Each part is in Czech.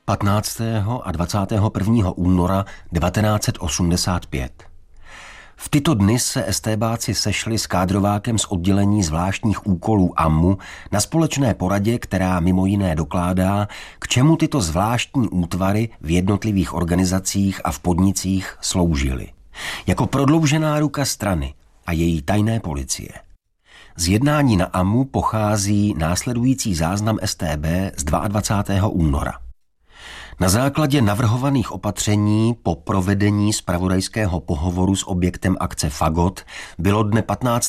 15. a 21. února 1985. V tyto dny se estébáci sešli s kádrovákem z oddělení zvláštních úkolů AMMU na společné poradě, která mimo jiné dokládá, k čemu tyto zvláštní útvary v jednotlivých organizacích a v podnicích sloužily. Jako prodloužená ruka strany a její tajné policie. Z jednání na AMMU pochází následující záznam StB z 22. února. Na základě navrhovaných opatření po provedení zpravodajského pohovoru s objektem akce Fagot bylo dne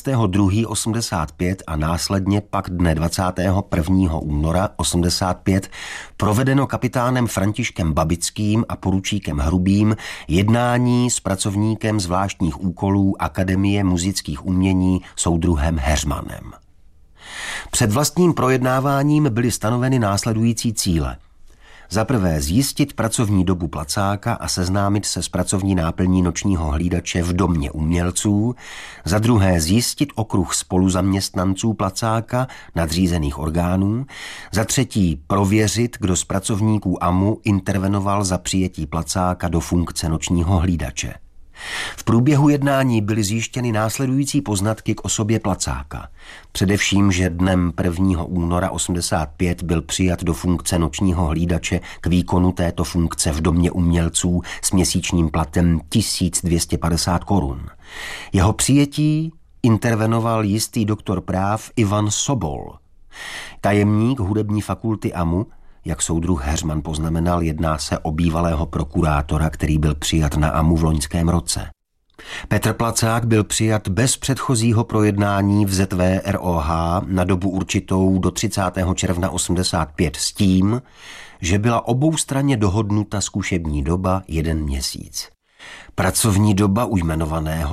15.2.85 a následně pak dne 21. února 85 provedeno kapitánem Františkem Babickým a poručíkem Hrubým jednání s pracovníkem zvláštních úkolů Akademie muzických umění soudruhem Heřmanem. Před vlastním projednáváním byly stanoveny následující cíle. Za prvé zjistit pracovní dobu Placáka a seznámit se s pracovní náplní nočního hlídače v domě umělců, za druhé zjistit okruh spoluzaměstnanců Placáka, nadřízených orgánů, za třetí prověřit, kdo z pracovníků AMMU intervenoval za přijetí Placáka do funkce nočního hlídače. V průběhu jednání byly zjištěny následující poznatky k osobě Placáka. Především, že dnem 1. února 85 byl přijat do funkce nočního hlídače k výkonu této funkce v domě umělců s měsíčním platem 1250 korun. Jeho přijetí intervenoval jistý doktor práv Ivan Sobol. Tajemník hudební fakulty AMMU, jak soudruh Heřman poznamenal, jedná se o bývalého prokurátora, který byl přijat na AMMU v loňském roce. Petr Placák byl přijat bez předchozího projednání v ZVROH na dobu určitou do 30. června 85 s tím, že byla oboustranně dohodnuta zkušební doba 1 měsíc. Pracovní doba u jmenovaného